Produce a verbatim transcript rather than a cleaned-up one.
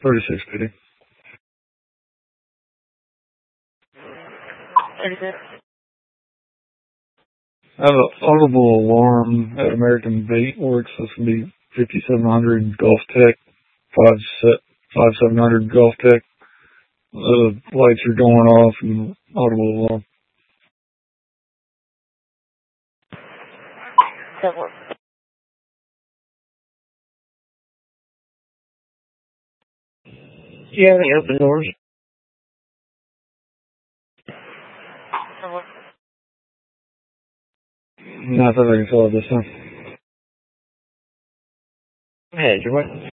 thirty-six fifty. thirty-six. I have an audible alarm at American Bait Works. This would be fifty-seven hundred Gulf Tech, five seven hundred Gulf Tech. The lights are going off and audible alarm. Seven. Do you have any open doors? Seven. Not that I can tell at this time. Go ahead, your what?